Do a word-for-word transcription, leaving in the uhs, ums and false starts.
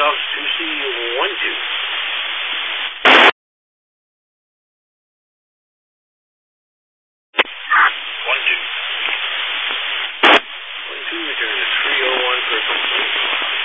off two C one two. one two. one two, return to three oh one for complaint.